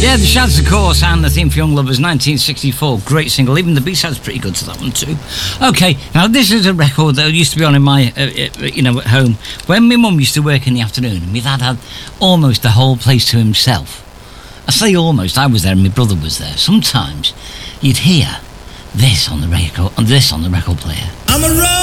Yeah, the Shads, of course, and the theme for Young Lovers, 1964. Great single. Even the B-side's pretty good to that one too. Okay, now this is a record that used to be on in my, at home. When my mum used to work in the afternoon, my dad had almost the whole place to himself. I say almost. I was there and my brother was there. Sometimes you'd hear this on the record player. I'm a